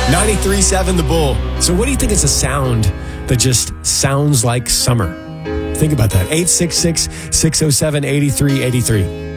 93.7 The Bull. So what do you think is a sound that just sounds like summer? Think about that. 866-607-8383.